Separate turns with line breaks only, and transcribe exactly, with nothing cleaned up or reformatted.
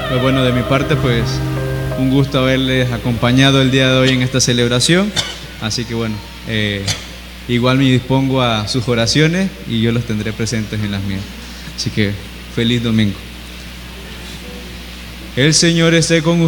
Pues bueno, de mi parte, pues un gusto haberles acompañado el día de hoy en esta celebración. Así que bueno, eh, igual me dispongo a sus oraciones y yo los tendré presentes en las mías. Así que feliz domingo. El Señor esté con ustedes.